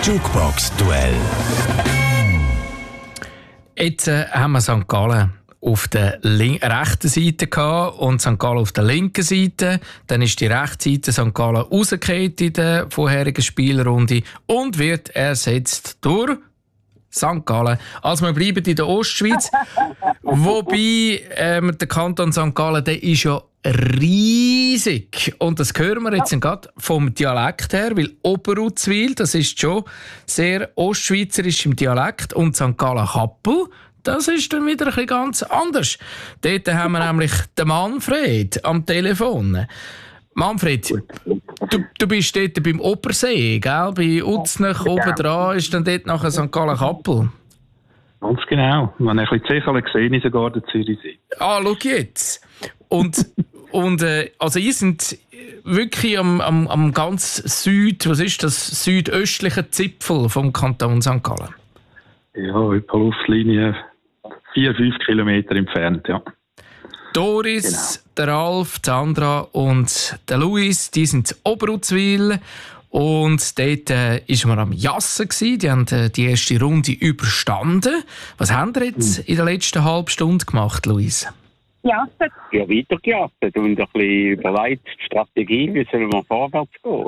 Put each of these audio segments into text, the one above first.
Jukebox-Duell. Jetzt haben wir St. Gallen auf der rechten Seite gehabt und St. Gallen auf der linken Seite. Dann ist die rechte Seite St. Gallen rausgefallen in der vorherigen Spielrunde und wird ersetzt durch St. Gallen. Also wir bleiben in der Ostschweiz. Wobei der Kanton St. Gallen, der ist ja riesig. Und das hören wir jetzt gerade vom Dialekt her, weil Oberuzwil, das ist schon sehr ostschweizerisch im Dialekt, und St. Gallen-Kappel, das ist dann wieder ein bisschen ganz anders. Dort haben wir nämlich den Manfred am Telefon. Manfred, du bist dort beim Obersee, gell? Bei Uznach oben dran ist dann dort nachher St. Gallen-Kappel. Ganz genau. Wenn ich ein bisschen Zechele gesehen ist sogar der Zürichsee. Ah, schau jetzt. Also ihr seid wirklich am ganz südöstlichen Zipfel vom Kanton St. Gallen. Ja, etwa Luftlinie 4-5 Kilometer entfernt, ja. Doris, genau. Der Ralf, Sandra und der Luis, die sind in Oberuzwil. Und dort waren wir am Jassen. Die haben die erste Runde überstanden. Was haben wir jetzt in der letzten halben Stunde gemacht, Luis? Jassen. Ja, weitergejasset und ein bisschen überlegt, die Strategie, wie sollen wir vorwärts gehen.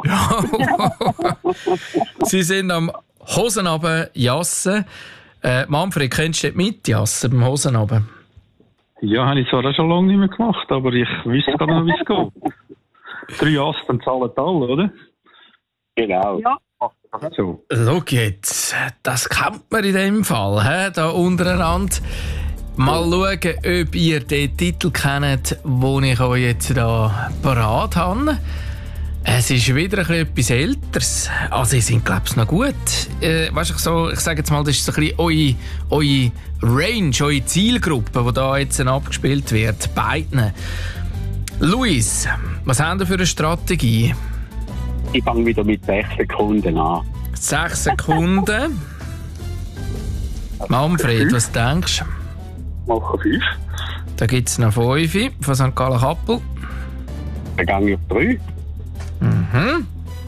Sie sind am Hosenabend jassen. Manfred, kennst du dort mitjassen beim Hosenabend? Ja, habe ich zwar auch schon lange nicht mehr gemacht, aber ich wüsste gerade noch, wie es geht. 3 Jassen zahlen alle, oder? Genau. Ja. So. Schau jetzt, das kennt man in dem Fall, da untereinander. Mal schauen, ob ihr den Titel kennt, den ich euch jetzt da parat habe. Es ist wieder etwas Älteres. Also, ihr seid, glaube ich, noch gut. Weißt du, ich sage jetzt mal, das ist so ein bisschen eure Range, eure Zielgruppe, die da jetzt abgespielt wird. Beiden. Luis, was haben wir für eine Strategie? Ich fange wieder mit 6 Sekunden an. 6 Sekunden. Manfred, was denkst du? Machen 5. Da gibt es noch 5 von St. Gallen-Kappel. Dann gehe ich auf 3. Mhm.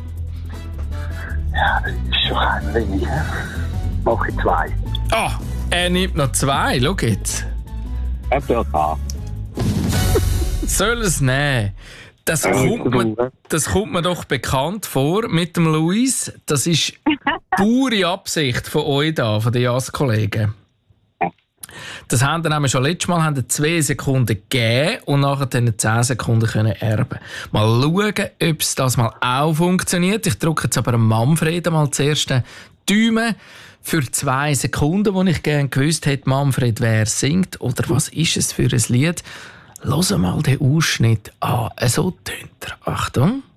Ja, das ist schon ein wenig. Mache ich 2. Ah, er nimmt noch 2. Schau jetzt. Er soll haben. Soll es nehmen? Das kommt mir doch bekannt vor mit dem Luis. Das ist pure Absicht von euch da, von den JAS-Kollegen. Das haben wir nämlich schon letztes Mal 2 Sekunden gegeben und nachher dann 10 Sekunden können erben. Mal schauen, ob es das mal auch funktioniert. Ich drücke jetzt aber Manfred mal zuerst den Daumen für 2 Sekunden, wo ich gerne gewusst hätte, Manfred, wer singt oder was ist es für ein Lied. Hör mal den Ausschnitt an. So tönt er. Achtung.